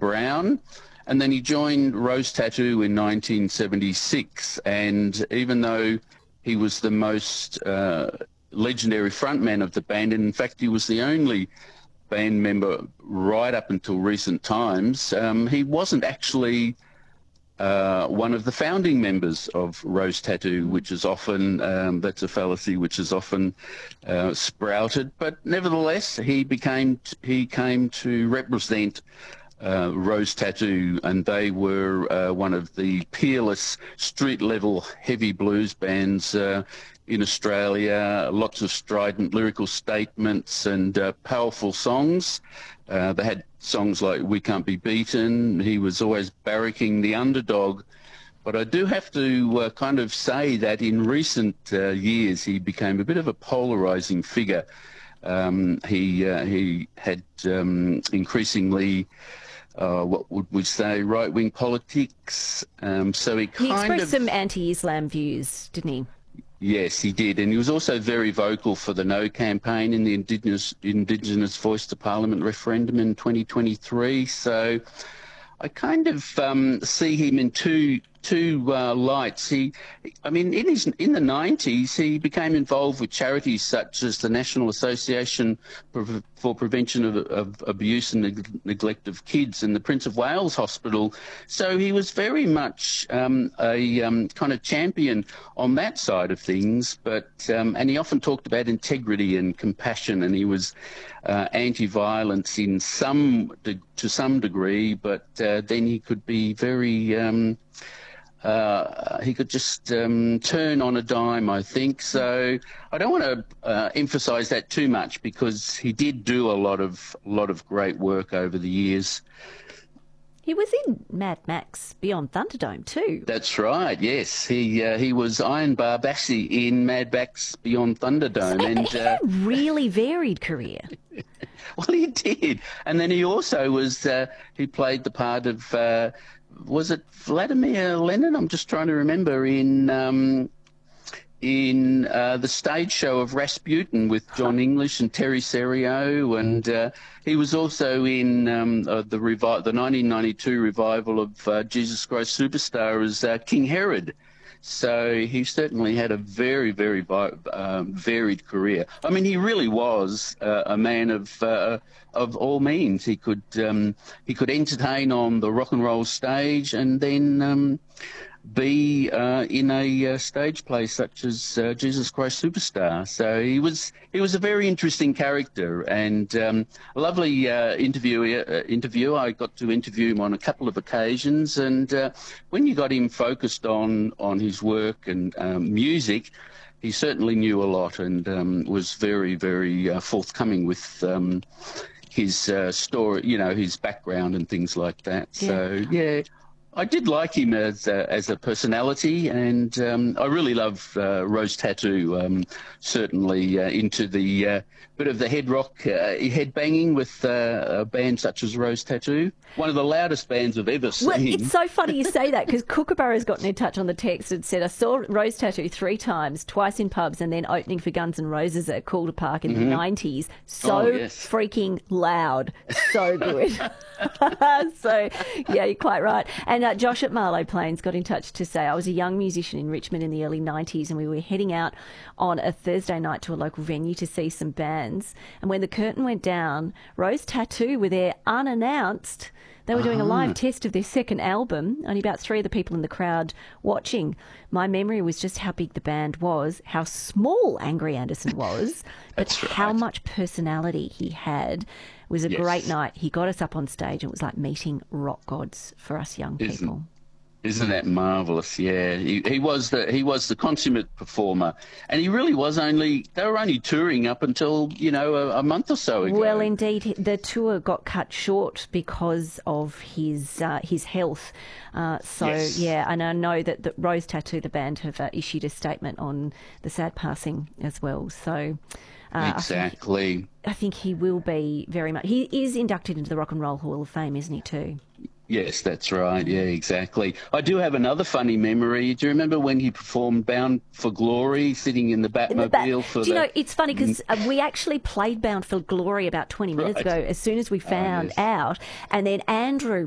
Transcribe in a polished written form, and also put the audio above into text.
Brown. And then he joined Rose Tattoo in 1976. And even though he was the most legendary frontman of the band, and in fact he was the only band member right up until recent times, he wasn't actually one of the founding members of Rose Tattoo, which is often, that's a fallacy which is often sprouted. But nevertheless, he came to represent Rose Tattoo, and they were one of the peerless street-level heavy blues bands in Australia. Lots of strident lyrical statements and powerful songs. They had songs like We Can't Be Beaten. He was always barracking the underdog. But I do have to kind of say that in recent years he became a bit of a polarising figure. He had increasingly what would we say, right-wing politics. So he expressed some anti-Islam views, didn't he? Yes, he did. And he was also very vocal for the No campaign in the Indigenous Voice to Parliament referendum in 2023. So I kind of see him in two lights. I mean, in the 90s, he became involved with charities such as the National Association for Prevention of Abuse and Neglect of Kids and the Prince of Wales Hospital. So he was very much a kind of champion on that side of things. But and he often talked about integrity and compassion, and he was anti-violence to some degree. But then he could be very he could just turn on a dime, I think. So I don't want to emphasise that too much, because he did do a lot of great work over the years. He was in Mad Max Beyond Thunderdome too. That's right, yes. He was Iron Barbassi in Mad Max Beyond Thunderdome. So and he had a really varied career. Well, he did. And then he also was, he played the part of, was it Vladimir Lenin? I'm just trying to remember, in the stage show of Rasputin with John English and Terry Serio, and he was also in the 1992 revival of Jesus Christ Superstar as King Herod. So he certainly had a very, very varied career. I mean, he really was a man of all means. He could entertain on the rock and roll stage, and then be in a stage play such as Jesus Christ Superstar. So he was a very interesting character, and a lovely interviewer. I got to interview him on a couple of occasions, and when you got him focused on his work and music, he certainly knew a lot, and was very, very forthcoming with his story, his background and things like that. Yeah. So yeah, I did like him as a personality, and I really love Rose Tattoo. Certainly into the bit of the head banging with a band such as Rose Tattoo. One of the loudest bands I've ever seen. Well, it's so funny you say that, because Kookaburra's gotten in touch on the text and said, I saw Rose Tattoo 3 times, twice in pubs, and then opening for Guns N' Roses at Calder Park in the 90s. So freaking loud. So good. So, yeah, you're quite right. And Josh at Marlow Plains got in touch to say, I was a young musician in Richmond in the early 90s, and we were heading out on a Thursday night to a local venue to see some bands. And when the curtain went down, Rose Tattoo were there unannounced. They were doing a live test of their second album, only about 3 of the people in the crowd watching. My memory was just how big the band was, how small Angry Anderson was, but how much personality he had. It was a great night. He got us up on stage, and it was like meeting rock gods for us young people. Isn't that marvellous? Yeah, he was the consummate performer, and he really was they were only touring up until a month or so ago. Well, indeed, the tour got cut short because of his health. Yeah, and I know that the Rose Tattoo, the band, have issued a statement on the sad passing as well. So. Exactly. I think he will be very much. He is inducted into the Rock and Roll Hall of Fame, isn't he, too? Yes, that's right. Yeah, exactly. I do have another funny memory. Do you remember when he performed Bound for Glory, sitting in the Batmobile? Do you know, it's funny because we actually played Bound for Glory about 20 minutes ago, as soon as we found out. And then Andrew